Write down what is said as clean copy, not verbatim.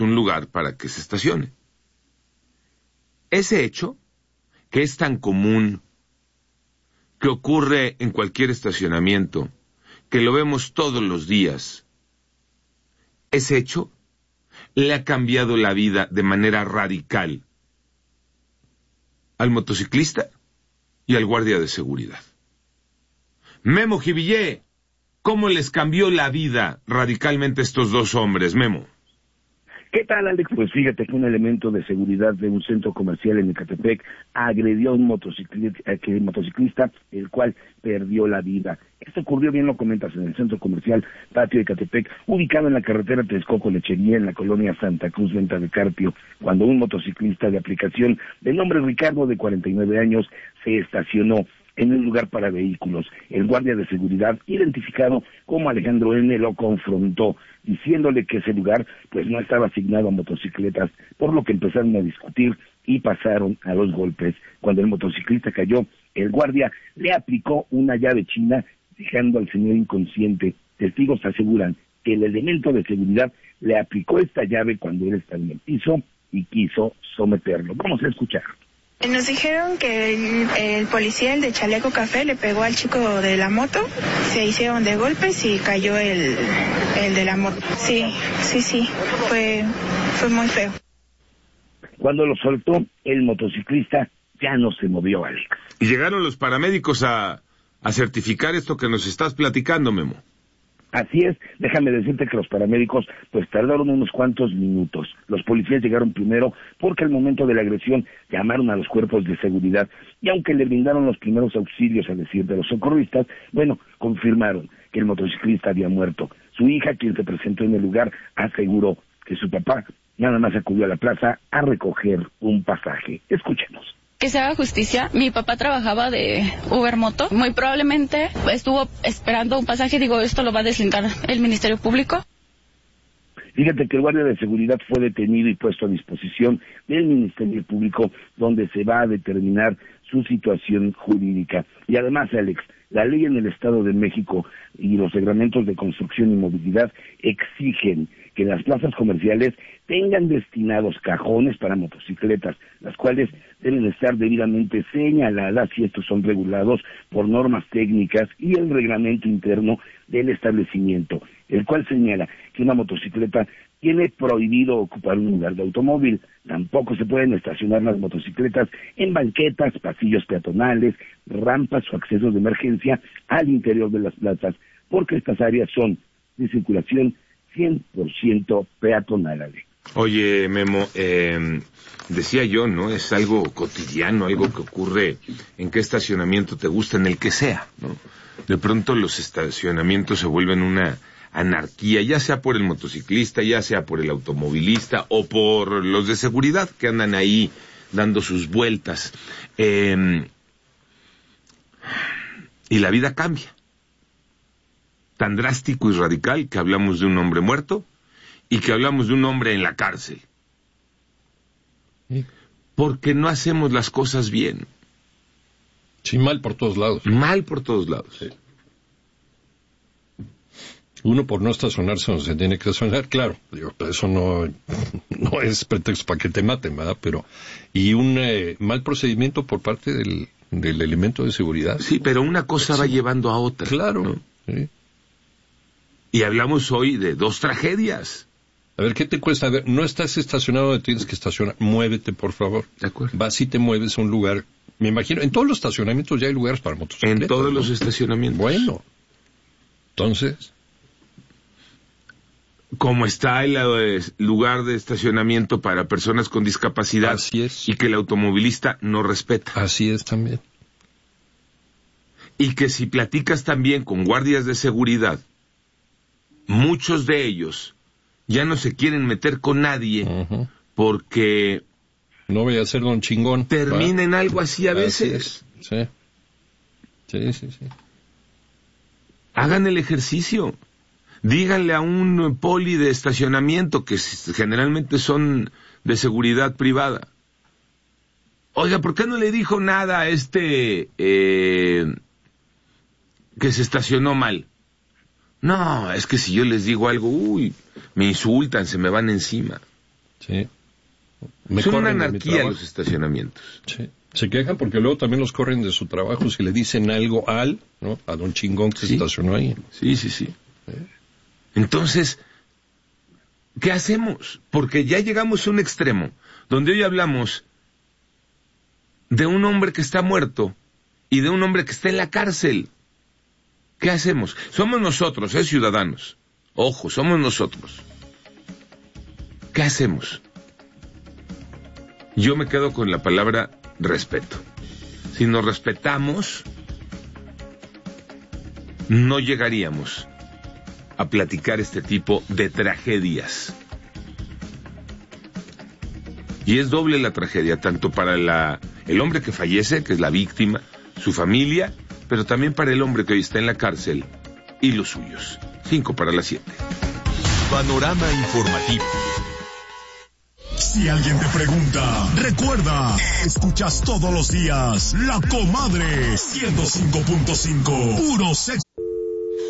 un lugar para que se estacione. Ese hecho, que es tan común, que ocurre en cualquier estacionamiento, que lo vemos todos los días, ese hecho le ha cambiado la vida de manera radical al motociclista y al guardia de seguridad. Memo Jivillé, ¿cómo les cambió la vida radicalmente a estos dos hombres, Memo? ¿Qué tal, Alex? Pues fíjate que un elemento de seguridad de un centro comercial en Ecatepec agredió a un motociclista, el cual perdió la vida. Esto ocurrió, bien lo comentas, en el centro comercial Patio de Ecatepec, ubicado en la carretera Texcoco-Lechería, en la colonia Santa Cruz, Venta de Carpio, cuando un motociclista de aplicación de nombre Ricardo, de 49 años, se estacionó en un lugar para vehículos. El guardia de seguridad, identificado como Alejandro N., lo confrontó, diciéndole que ese lugar pues no estaba asignado a motocicletas, por lo que empezaron a discutir y pasaron a los golpes. Cuando el motociclista cayó, el guardia le aplicó una llave china, dejando al señor inconsciente. Testigos aseguran que el elemento de seguridad le aplicó esta llave cuando él estaba en el piso y quiso someterlo. Vamos a escuchar. Nos dijeron que el policía, el de chaleco café, le pegó al chico de la moto, se hicieron de golpes y cayó el de la moto. Sí, fue muy feo. Cuando lo soltó, el motociclista ya no se movió, Alex. Y llegaron los paramédicos a certificar esto que nos estás platicando, Memo. Así es, déjame decirte que los paramédicos pues tardaron unos cuantos minutos. Los policías llegaron primero porque al momento de la agresión llamaron a los cuerpos de seguridad y aunque le brindaron los primeros auxilios, a decir de los socorristas, confirmaron que el motociclista había muerto. Su hija, quien se presentó en el lugar, aseguró que su papá nada más acudió a la plaza a recoger un pasaje. Escuchemos. Que se haga justicia. Mi papá trabajaba de Uber Moto. Muy probablemente estuvo esperando un pasaje. Esto lo va a deslindar el Ministerio Público. Fíjate que el guardia de seguridad fue detenido y puesto a disposición del Ministerio Público, donde se va a determinar su situación jurídica. Y además, Alex, la ley en el Estado de México y los reglamentos de construcción y movilidad exigen que las plazas comerciales tengan destinados cajones para motocicletas, las cuales deben estar debidamente señaladas y estos son regulados por normas técnicas y el reglamento interno del establecimiento, el cual señala que una motocicleta tiene prohibido ocupar un lugar de automóvil. Tampoco se pueden estacionar las motocicletas en banquetas, pasillos peatonales, rampas o accesos de emergencia al interior de las plazas, porque estas áreas son de circulación 100% peatonal. Oye, Memo, decía yo, ¿no? Es algo cotidiano, algo que ocurre en qué estacionamiento te gusta, en el que sea, ¿no? De pronto los estacionamientos se vuelven una anarquía, ya sea por el motociclista, ya sea por el automovilista o por los de seguridad que andan ahí dando sus vueltas. Y la vida cambia. Tan drástico y radical que hablamos de un hombre muerto y que hablamos de un hombre en la cárcel. Sí. Porque no hacemos las cosas bien. Sí, mal por todos lados. Mal por todos lados. Sí. Uno por no estacionarse donde se tiene que estacionar, claro. Eso no es pretexto para que te maten, ¿verdad? Y un mal procedimiento por parte del elemento de seguridad. Sí, pero una cosa va llevando a otra. Claro. ¿No? Sí. Y hablamos hoy de dos tragedias. A ver, ¿qué te cuesta? A ver, no estás estacionado donde tienes que estacionar. Muévete, por favor. De acuerdo. Vas y te mueves a un lugar. Me imagino, en todos los estacionamientos ya hay lugares para motocicletas. En todos ¿no? los estacionamientos. Bueno. Entonces, como está el lugar de estacionamiento para personas con discapacidad. Así es. Y que el automovilista no respeta. Así es también. Y que si platicas también con guardias de seguridad, muchos de ellos ya no se quieren meter con nadie porque no voy a ser don chingón. Termina en algo así a veces. Sí. Sí. Hagan el ejercicio. Díganle a un poli de estacionamiento, que generalmente son de seguridad privada: oiga, ¿por qué no le dijo nada a que se estacionó mal? No, es que si yo les digo algo, me insultan, se me van encima. Sí. Son una anarquía los estacionamientos. Sí. Se quejan porque luego también los corren de su trabajo si le dicen algo ¿no? A don chingón que se estacionó ahí. Sí. Entonces, ¿qué hacemos? Porque ya llegamos a un extremo donde hoy hablamos de un hombre que está muerto y de un hombre que está en la cárcel. ¿Qué hacemos? Somos nosotros, ciudadanos. Ojo, somos nosotros. ¿Qué hacemos? Yo me quedo con la palabra respeto. Si nos respetamos, no llegaríamos a platicar este tipo de tragedias. Y es doble la tragedia, tanto para el hombre que fallece, que es la víctima, su familia, pero también para el hombre que hoy está en la cárcel y los suyos. 5:07. Panorama informativo. Si alguien te pregunta, recuerda, escuchas todos los días La Comadre 105.5, puro sexo.